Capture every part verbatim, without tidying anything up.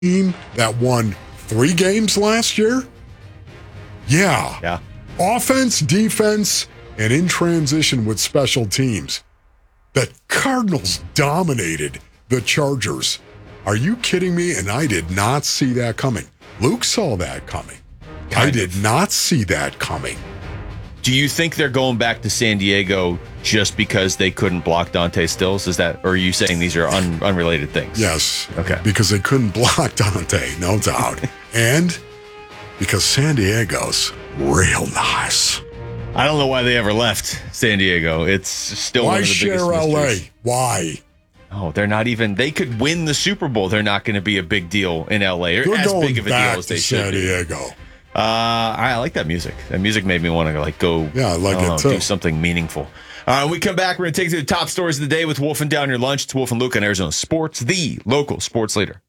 team that won three games last year? Yeah. Yeah. Offense, defense, and in transition with special teams. The Cardinals dominated the Chargers. Are you kidding me? And I did not see that coming. Luke saw that coming. Kind I did of. not see that coming. Do you think they're going back to San Diego just because they couldn't block Dante Stills? Is that, or are you saying these are un, unrelated things? Yes. Okay. Because they couldn't block Dante, no doubt. And because San Diego's real nice. I don't know why they ever left San Diego. It's still Why one of the share biggest L A? mysteries. Why? Oh, they're not even. They could win the Super Bowl. They're not going to be a big deal in L A, or You're as going big of a back deal as to they San should be. Diego. Uh, I like that music. That music made me want to like go. Yeah, I like don't it know, too. Do something meaningful. Uh, when we come back, we're going to take you to the top stories of the day with Wolf and Down Your Lunch. It's Wolf and Luke on Arizona Sports, the local sports leader.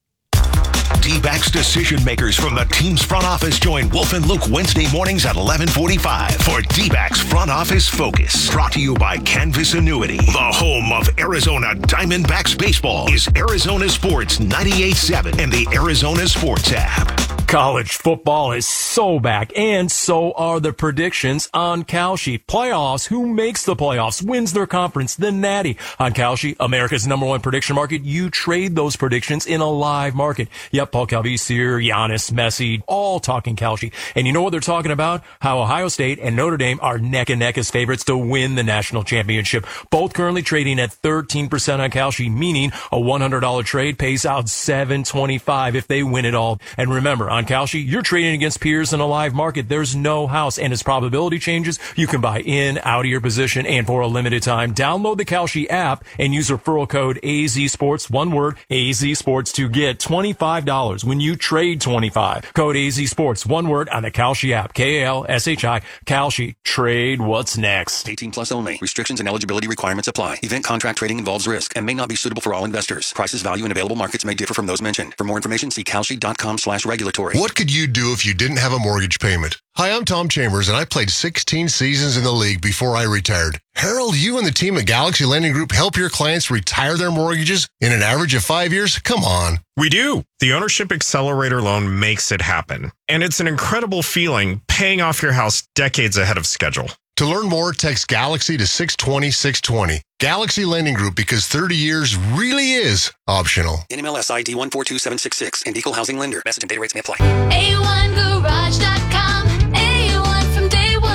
D-backs decision makers from the team's front office join Wolf and Luke Wednesday mornings at eleven forty-five for D-backs Front Office Focus. Brought to you by Canvas Annuity. The home of Arizona Diamondbacks baseball is Arizona Sports ninety-eight point seven and the Arizona Sports app. College football is so back, and so are the predictions on Kalshi. Playoffs, who makes the playoffs, wins their conference, the Natty. On Kalshi, America's number one prediction market, you trade those predictions in a live market. Yep, Paul Calvisier, Giannis, Messi, all talking Kalshi. And you know what they're talking about? How Ohio State and Notre Dame are neck and neck as favorites to win the national championship. Both currently trading at thirteen percent on Kalshi, meaning a one hundred dollars trade pays out seven twenty-five if they win it all. And remember, on Kalshi, you're trading against peers in a live market. There's no house, and as probability changes, you can buy in, out of your position, and for a limited time. Download the Kalshi app and use referral code A Z Sports, one word, A Z Sports, to get twenty-five dollars when you trade twenty-five. Code A Z Sports, one word, on the Kalshi app. K A L S H I, Kalshi. Trade what's next. eighteen plus only. Restrictions and eligibility requirements apply. Event contract trading involves risk and may not be suitable for all investors. Prices, value, and available markets may differ from those mentioned. For more information, see kalshi.com slash regulatory. What could you do if you didn't have a mortgage payment? Hi, I'm Tom Chambers, and I played sixteen seasons in the league before I retired. Harold, you and the team at Galaxy Lending Group help your clients retire their mortgages in an average of five years? Come on. We do. The Ownership Accelerator loan makes it happen. And it's an incredible feeling paying off your house decades ahead of schedule. To learn more, text Galaxy to six twenty, six twenty. Galaxy Lending Group, because thirty years really is optional. N M L S I D one four two seven six six and Equal Housing Lender. Message and data rates may apply. A one garage dot com. A one from day one.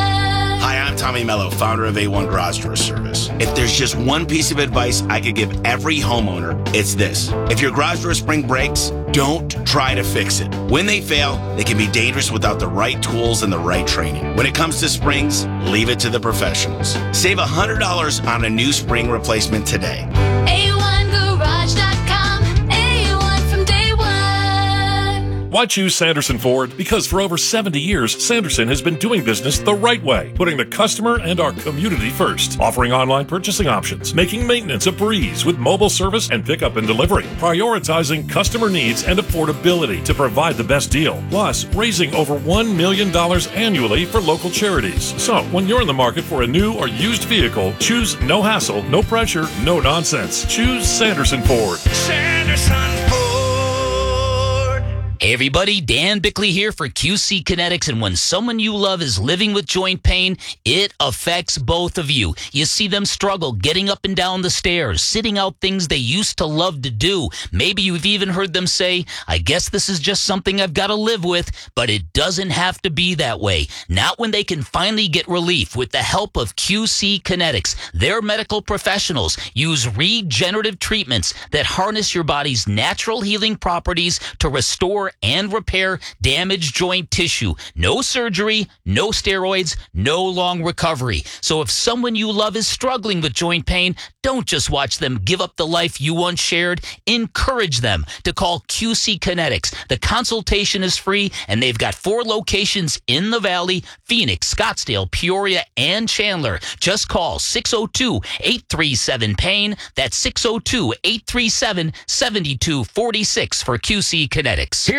Hi, I'm Tommy Mello, founder of A one Garage Door Service. If there's just one piece of advice I could give every homeowner, it's this. If your garage door spring breaks, don't try to fix it. When they fail, they can be dangerous without the right tools and the right training. When it comes to springs, leave it to the professionals. Save one hundred dollars on a new spring replacement today. A one garage dot com. A one from day one. Why choose Sanderson Ford? Because for over seventy years, Sanderson has been doing business the right way, putting the customer and our community first, offering online purchasing options, making maintenance a breeze with mobile service and pickup and delivery, prioritizing customer needs and affordability to provide the best deal, plus raising over one million dollars annually for local charities. So, when you're in the market for a new or used vehicle, choose no hassle, no pressure, no nonsense. Choose Sanderson Ford. Sanderson Ford. Hey everybody, Dan Bickley here for Q C Kinetics, and when someone you love is living with joint pain, it affects both of you. You see them struggle getting up and down the stairs, sitting out things they used to love to do. Maybe you've even heard them say, I guess this is just something I've got to live with, but it doesn't have to be that way. Not when they can finally get relief with the help of Q C Kinetics. Their medical professionals use regenerative treatments that harness your body's natural healing properties to restore and repair damaged joint tissue. No surgery, no steroids, no long recovery. So if someone you love is struggling with joint pain, don't just watch them give up the life you once shared. Encourage them to call Q C Kinetics. The consultation is free, and they've got four locations in the Valley: Phoenix, Scottsdale, Peoria, and Chandler. Just call six oh two, eight three seven, pain. That's six oh two, eight three seven, seven two four six for Q C Kinetics. Here's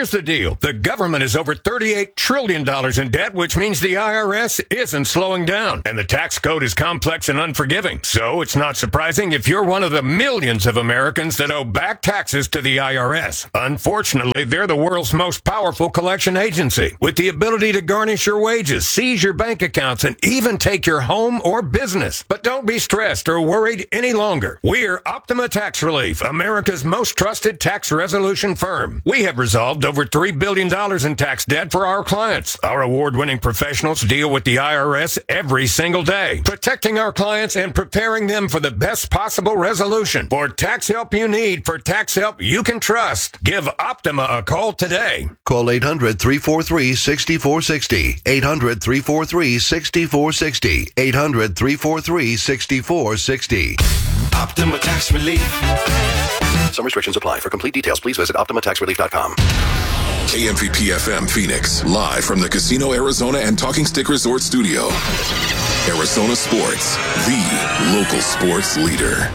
Here's the deal. The government is over thirty-eight trillion dollars in debt, which means the I R S isn't slowing down. And the tax code is complex and unforgiving. So it's not surprising if you're one of the millions of Americans that owe back taxes to the I R S. Unfortunately, they're the world's most powerful collection agency, with the ability to garnish your wages, seize your bank accounts, and even take your home or business. But don't be stressed or worried any longer. We're Optima Tax Relief, America's most trusted tax resolution firm. We have resolved over three billion dollars in tax debt for our clients. Our award-winning professionals deal with the I R S every single day, protecting our clients and preparing them for the best possible resolution. For tax help you need, for tax help you can trust, give Optima a call today. Call eight hundred, three four three, six four six zero. eight hundred, three four three, six four six zero. eight hundred, three four three, six four six zero. Optima Tax Relief. Some restrictions apply. For complete details, please visit optima tax relief dot com. K M V P F M Phoenix, live from the Casino Arizona and Talking Stick Resort Studio. Arizona Sports, the local sports leader.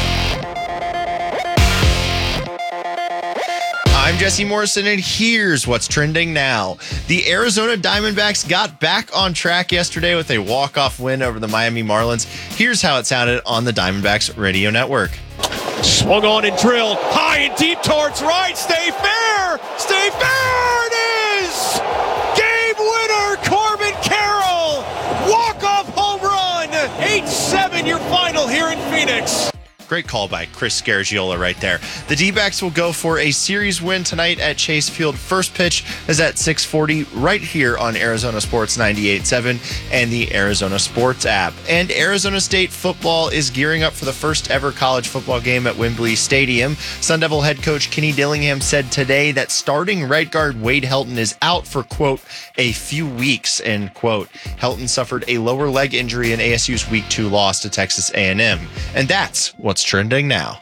I'm Jesse Morrison, and here's what's trending now. The Arizona Diamondbacks got back on track yesterday with a walk-off win over the Miami Marlins. Here's how it sounded on the Diamondbacks radio network. Swung on and drilled high and deep towards right. Stay fair. Stay fair. It is. Game winner, Corbin Carroll. Walk-off home run. eight seven your final here in Phoenix. Great call by Chris Scaragiola right there. The D-backs will go for a series win tonight at Chase Field. First pitch is at six forty right here on Arizona Sports ninety-eight point seven and the Arizona Sports app. And Arizona State football is gearing up for the first ever college football game at Wembley Stadium. Sun Devil head coach Kenny Dillingham said today that starting right guard Wade Helton is out for, quote, a few weeks, end quote. Helton suffered a lower leg injury in A S U's week two loss to Texas A and M. And that's what's trending now.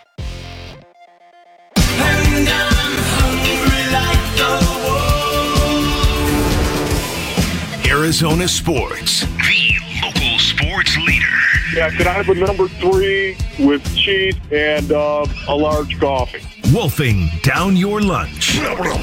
Arizona Sports, the local sports leader. Yeah, can I have a number three with cheese and uh, a large coffee? Wolfing down your lunch.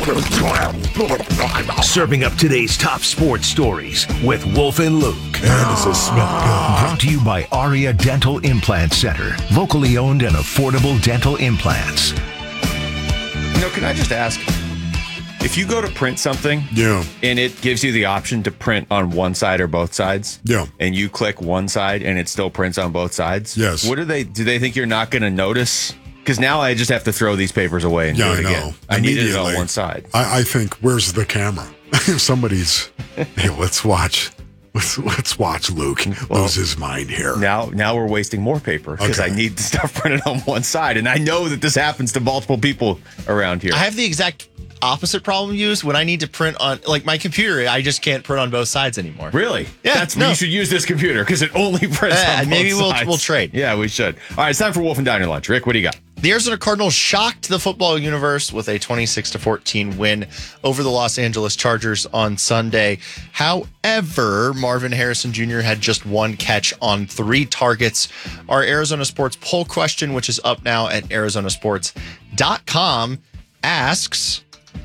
Serving up today's top sports stories with Wolf and Luke. Man, does this smell good. Brought to you by Aria Dental Implant Center. Locally owned and affordable dental implants. You know, can I just ask, if you go to print something, yeah, and it gives you the option to print on one side or both sides, yeah, and you click one side and it still prints on both sides, yes, what do they do? They think you're not going to notice? Because now I just have to throw these papers away and yeah, do it I know. again. I need it on one side. I, I think, where's the camera? If somebody's, hey, let's watch. Let's let's watch Luke well, lose his mind here. Now, now we're wasting more paper because Okay. I need the stuff printed on one side, and I know that this happens to multiple people around here. I have the exact opposite problem used when I need to print on, like, my computer. I just can't print on both sides anymore. Really? Yeah. That's no. You should use this computer because it only prints Uh, on both maybe we'll sides. we'll trade. Yeah, we should. All right, it's time for Wolf and Diner Lunch. Rick, what do you got? The Arizona Cardinals shocked the football universe with a twenty-six to fourteen win over the Los Angeles Chargers on Sunday. However, Marvin Harrison Junior had just one catch on three targets. Our Arizona Sports poll question, which is up now at arizona sports dot com, asks,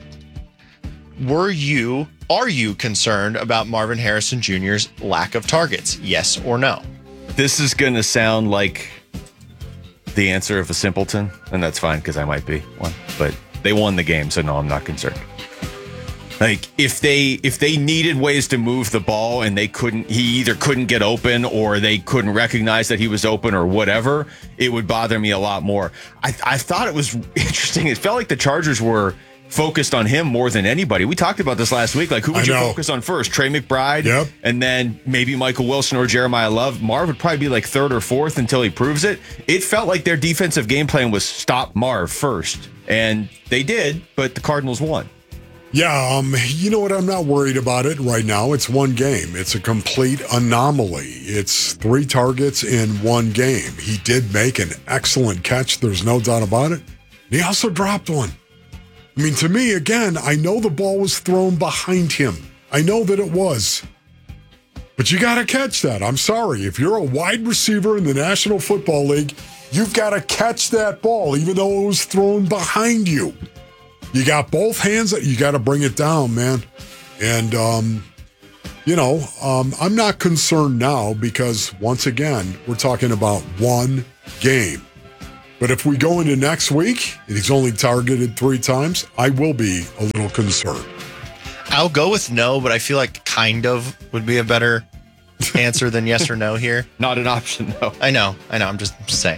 were you, are you concerned about Marvin Harrison Junior's lack of targets? Yes or no? This is going to sound like the answer of a simpleton, and that's fine because I might be one. But they won the game, so no, I'm not concerned. Like if they if they needed ways to move the ball and they couldn't, he either couldn't get open or they couldn't recognize that he was open or whatever, it would bother me a lot more. I I thought it was interesting. It felt like the Chargers were focused on him more than anybody. We talked about this last week. Like, who would I you know. focus on first? Trey McBride? Yep. And then maybe Michael Wilson or Jeremiah Love. Marv would probably be like third or fourth until he proves it. It felt like their defensive game plan was stop Marv first. And they did, but the Cardinals won. Yeah, um, you know what? I'm not worried about it right now. It's one game. It's a complete anomaly. It's three targets in one game. He did make an excellent catch. There's no doubt about it. He also dropped one. I mean, to me, again, I know the ball was thrown behind him. I know that it was. But you got to catch that. I'm sorry. If you're a wide receiver in the National Football League, you've got to catch that ball, even though it was thrown behind you. you got both hands. You got to bring it down, man. And, um, you know, um, I'm not concerned now because, once again, we're talking about one game. But if we go into next week and he's only targeted three times, I will be a little concerned. I'll go with no, but I feel like kind of would be a better answer than yes or no here. Not an option, though. I know. I know. I'm just, just saying.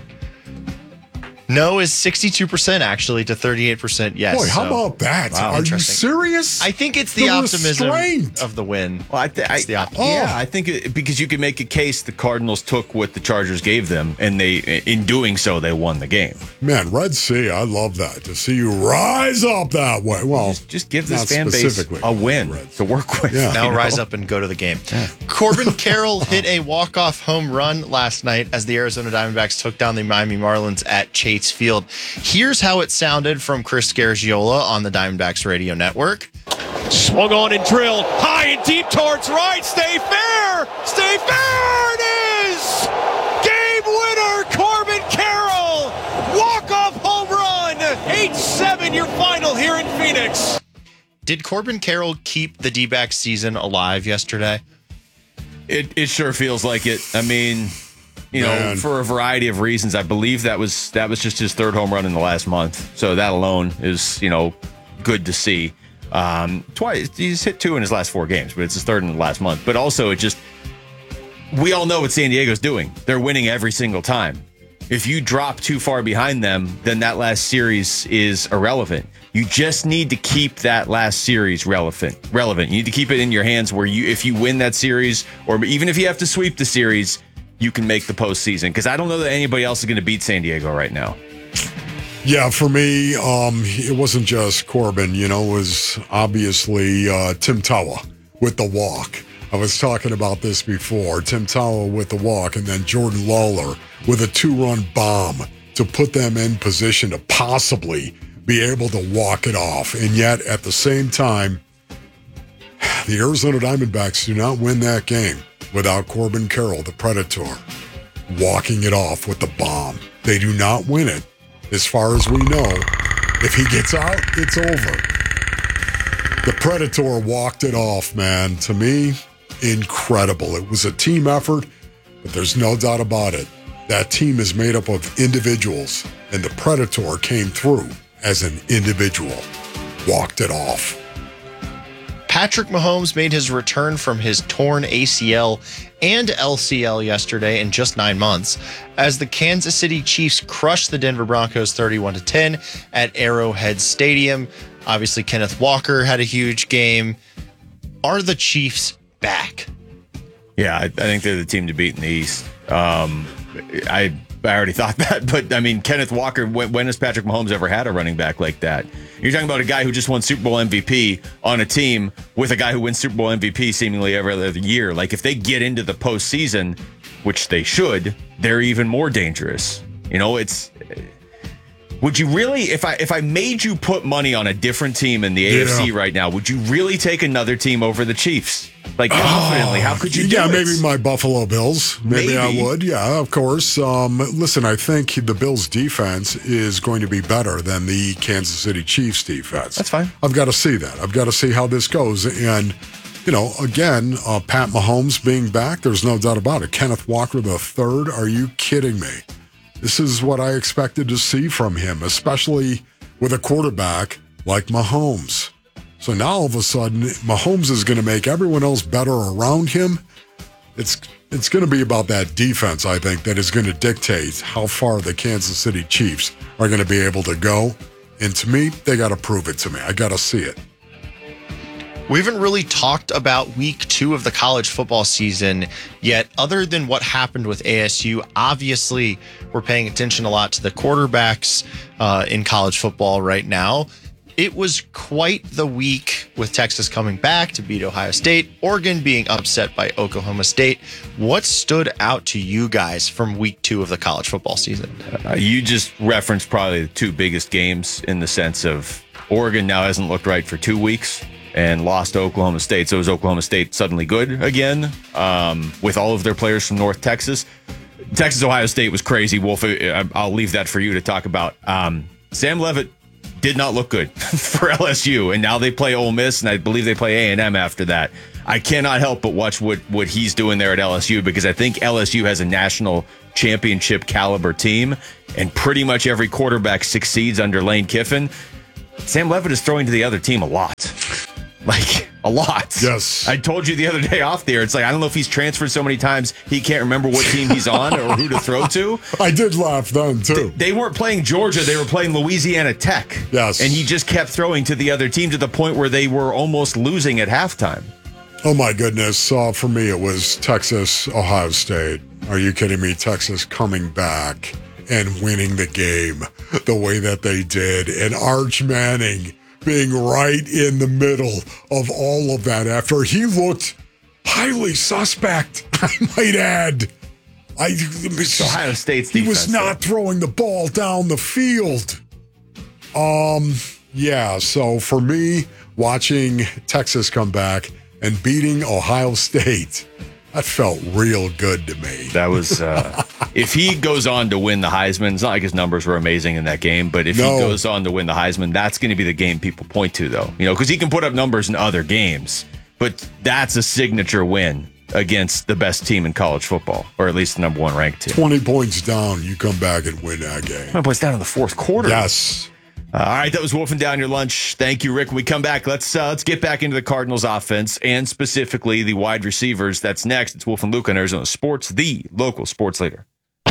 No is sixty-two percent actually to thirty-eight percent yes. Boy, how so. about that? Wow, Are you serious? I think it's the, The optimism restraint. of the win. Well, I, th- I It's the optimism. yeah, I think it, because you can make a case the Cardinals took what the Chargers gave them, and they, in doing so, they won the game. Man, Red Sea, I love that. To see you rise up that way. Well, Just, just give this not fan base specifically. a win to work with. Yeah. Now you know? rise up and go to the game. Corbin Carroll hit a walk-off home run last night as the Arizona Diamondbacks took down the Miami Marlins at Chase Field. Here's how it sounded from Chris Garagiola on the Diamondbacks radio network. Swung on and drilled high and deep towards right. Stay fair. Stay fair. It is game winner, Corbin Carroll. Walk-off home run. eight seven your final here in Phoenix. Did Corbin Carroll keep the D-backs season alive yesterday? It it sure feels like it. I mean, you Man. know, for a variety of reasons. I believe that was that was just his third home run in the last month. So that alone is, you know, good to see. Um, twice he's hit two in his last four games, but it's his third in the last month. But also, it just we all know what San Diego's doing. They're winning every single time. If you drop too far behind them, then that last series is irrelevant. You just need to keep that last series relevant. Relevant. You need to keep it in your hands where you, if you win that series, or even if you have to sweep the series, you can make the postseason. Because I don't know that anybody else is going to beat San Diego right now. Yeah, for me, um, it wasn't just Corbin. You know, it was obviously uh, Tim Tawa with the walk. I was talking about this before. Tim Tawa with the walk, and then Jordan Lawler with a two-run bomb to put them in position to possibly be able to walk it off. And yet, at the same time, the Arizona Diamondbacks do not win that game without Corbin Carroll, the Predator, walking it off with the bomb. They do not win it. As far as we know, if he gets out, it's over. The Predator walked it off, man. To me, incredible. It was a team effort, but there's no doubt about it. That team is made up of individuals, and the Predator came through as an individual. Walked it off. Patrick Mahomes made his return from his torn A C L and L C L yesterday in just nine months as the Kansas City Chiefs crushed the Denver Broncos thirty-one to ten at Arrowhead Stadium. Obviously, Kenneth Walker had a huge game. Are the Chiefs back? Yeah, I, I think they're the team to beat in the East. Um, I I already thought that, but I mean, Kenneth Walker, when, when has Patrick Mahomes ever had a running back like that? You're talking about a guy who just won Super Bowl M V P on a team with a guy who wins Super Bowl M V P seemingly every other year. Like, if they get into the postseason, which they should, they're even more dangerous. You know, it's... Would you really, if I if I made you put money on a different team in the A F C Yeah. right now, would you really take another team over the Chiefs? Like, confidently, how could you do Yeah, it? maybe my Buffalo Bills. Maybe, Maybe. I would. Yeah, of course. Um, listen, I think the Bills' defense is going to be better than the Kansas City Chiefs' defense. That's fine. I've got to see that. I've got to see how this goes. And, you know, again, uh, Pat Mahomes being back, there's no doubt about it. Kenneth Walker the third, are you kidding me? This is what I expected to see from him, especially with a quarterback like Mahomes. So now all of a sudden, Mahomes is going to make everyone else better around him. It's it's going to be about that defense, I think, that is going to dictate how far the Kansas City Chiefs are going to be able to go. And to me, they got to prove it to me. I got to see it. We haven't really talked about week two of the college football season yet, other than what happened with A S U. Obviously, we're paying attention a lot to the quarterbacks uh, in college football right now. It was quite the week with Texas coming back to beat Ohio State, Oregon being upset by Oklahoma State. What stood out to you guys from week two of the college football season? Uh, you just referenced probably the two biggest games in the sense of Oregon now hasn't looked right for two weeks and lost to Oklahoma State. So is Oklahoma State suddenly good again um, with all of their players from North Texas? Texas, Ohio State was crazy. Wolf, I- I'll leave that for you to talk about. Um, Sam Levitt did not look good for L S U, and now they play Ole Miss, and I believe they play A and M after that. I cannot help but watch what, what he's doing there at L S U, because I think L S U has a national championship caliber team, and pretty much every quarterback succeeds under Lane Kiffin. Sam Levitt is throwing to the other team a lot. Like, a lot. Yes. I told you the other day off there, it's like, I don't know if he's transferred so many times he can't remember what team he's on or who to throw to. I did laugh then, too. They, they weren't playing Georgia, they were playing Louisiana Tech. Yes. And he just kept throwing to the other team to the point where they were almost losing at halftime. Oh, my goodness. Uh, for me, it was Texas, Ohio State. Are you kidding me? Texas coming back and winning the game the way that they did. And Arch Manning being right in the middle of all of that after he looked highly suspect, I might add. I, It's Ohio State's he defense. was not throwing the ball down the field. Um, yeah, so for me, watching Texas come back and beating Ohio State, that felt real good to me. That was, uh, if he goes on to win the Heisman, it's not like his numbers were amazing in that game, but if No. he goes on to win the Heisman, that's going to be the game people point to, though. You know, because he can put up numbers in other games, but that's a signature win against the best team in college football, or at least the number one ranked team. twenty points down, you come back and win that game. twenty points down in the fourth quarter. Yes. Uh, all right, that was wolfing down your lunch. Thank you, Rick. When we come back, let's uh, let's get back into the Cardinals offense and specifically the wide receivers. That's next. It's Wolf and Luke on Arizona Sports, the local sports leader.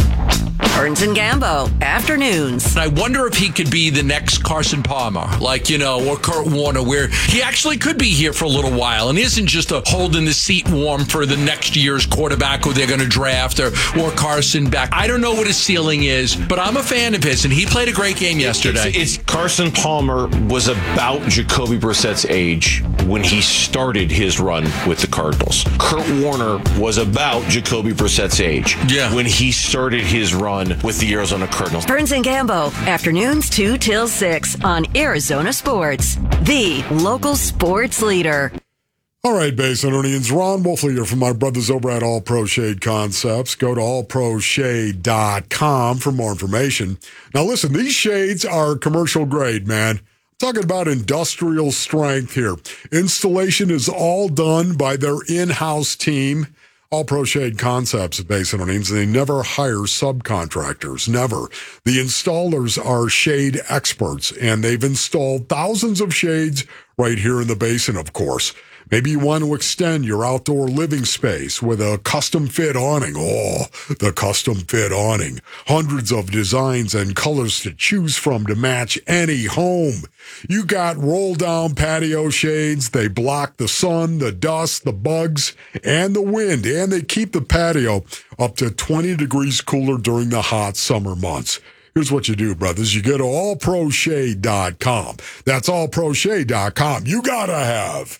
Burns and Gambo, afternoons. I wonder if he could be the next Carson Palmer, like, you know, or Kurt Warner, where he actually could be here for a little while and isn't just a holding the seat warm for the next year's quarterback who they're going to draft, or, or Carson back. I don't know what his ceiling is, but I'm a fan of his, and he played a great game yesterday. It's, it's Carson Palmer was about Jacoby Brissett's age when he started his run with the Cardinals. Kurt Warner was about Jacoby Brissett's age yeah. when he started his run with the Arizona Cardinals. Burns and Gambo, afternoons two till six on Arizona Sports, the local sports leader. All right, Basinonians, Ron Wolfley here from my brothers over at All Pro Shade Concepts. Go to all pro shade dot com for more information. Now, listen, these shades are commercial grade, man. I'm talking about industrial strength here. Installation is all done by their in-house team. All Pro Shade Concepts at Basinonians, they never hire subcontractors, never. The installers are shade experts, and they've installed thousands of shades right here in the basin, of course. Maybe you want to extend your outdoor living space with a custom fit awning. Oh, the custom fit awning. Hundreds of designs and colors to choose from to match any home. You got roll down patio shades. They block the sun, the dust, the bugs, and the wind, and they keep the patio up to twenty degrees cooler during the hot summer months. Here's what you do, brothers. You go to all pro shade dot com. That's all pro shade dot com. You gotta have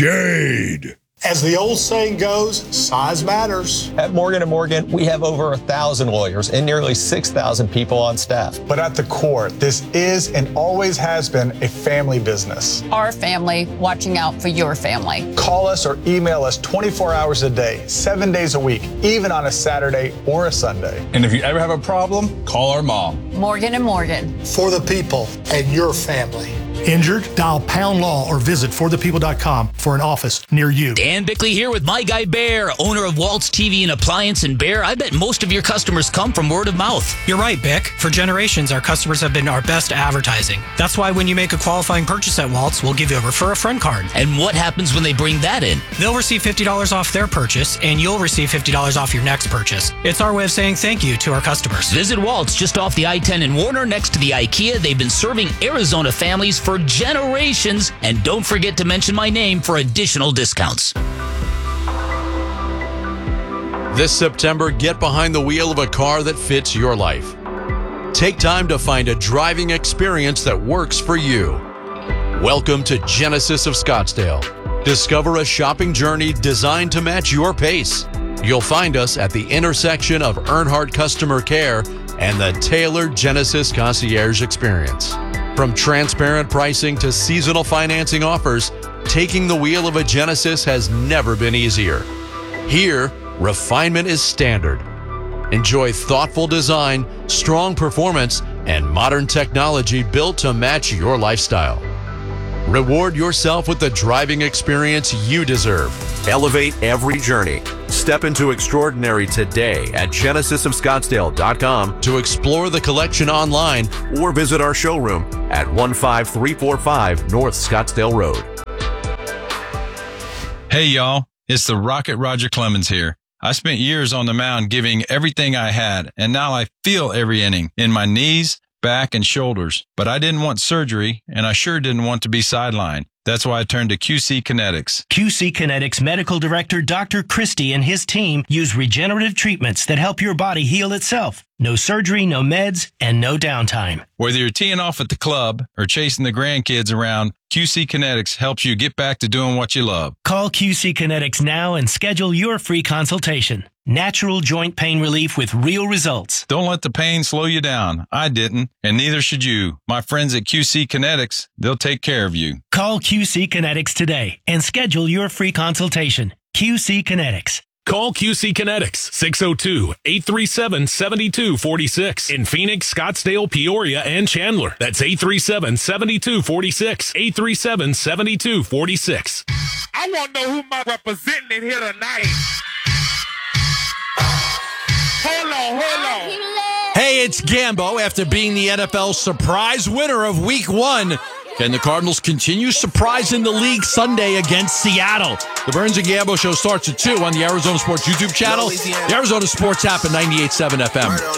shade. As the old saying goes, size matters. At Morgan and Morgan, we have over a thousand lawyers and nearly six thousand people on staff. But at the core, this is and always has been a family business. Our family watching out for your family. Call us or email us twenty-four hours a day, seven days a week, even on a Saturday or a Sunday. And if you ever have a problem, call our mom. Morgan and Morgan. For the people and your family. Injured? Dial pound law or visit for the people dot com for an office near you. Dan Bickley here with my guy Bear, owner of Waltz T V and Appliance. And Bear, I bet most of your customers come from word of mouth. You're right, Bick. For generations, our customers have been our best advertising. That's why when you make a qualifying purchase at Waltz, we'll give you a Refer a Friend card. And what happens when they bring that in? They'll receive fifty dollars off their purchase, and you'll receive fifty dollars off your next purchase. It's our way of saying thank you to our customers. Visit Waltz just off the I ten in Warner next to the IKEA. They've been serving Arizona families for generations. And don't forget to mention my name for additional discounts. This September, get behind the wheel of a car that fits your life. Take time to find a driving experience that works for you. Welcome to Genesis of Scottsdale. Discover a shopping journey designed to match your pace. You'll find us at the intersection of Earnhardt Customer Care and the tailored Genesis Concierge Experience. From transparent pricing to seasonal financing offers, taking the wheel of a Genesis has never been easier. Here, refinement is standard. Enjoy thoughtful design, strong performance, and modern technology built to match your lifestyle. Reward yourself with the driving experience you deserve. Elevate every journey. Step into extraordinary today at genesis of scottsdale dot com to explore the collection online or visit our showroom at one five three four five North Scottsdale Road. Hey, y'all. It's the Rocket Roger Clemens here. I spent years on the mound giving everything I had, and now I feel every inning in my knees, back, and shoulders. But I didn't want surgery, and I sure didn't want to be sidelined. That's why I turned to Q C Kinetics. Q C Kinetics Medical Director Doctor Christie and his team use regenerative treatments that help your body heal itself. No surgery, no meds, and no downtime. Whether you're teeing off at the club or chasing the grandkids around, Q C Kinetics helps you get back to doing what you love. Call Q C Kinetics now and schedule your free consultation. Natural joint pain relief with real results. Don't let the pain slow you down. I didn't, and neither should you. My friends at Q C Kinetics, they'll take care of you. Call Q C Kinetics today and schedule your free consultation. Q C Kinetics. Call Q C Kinetics, six oh two, eight three seven, seven two four six in Phoenix, Scottsdale, Peoria, and Chandler. That's eight three seven, seven two four six, eight three seven, seven two four six. I want to know who my representing in here tonight. Hold on, hold on. Hey, it's Gambo. After being the N F L surprise winner of week one, can the Cardinals continue surprising the league Sunday against Seattle? The Burns and Gambo show starts at two on the Arizona Sports YouTube channel, the Arizona Sports app, and ninety-eight point seven F M.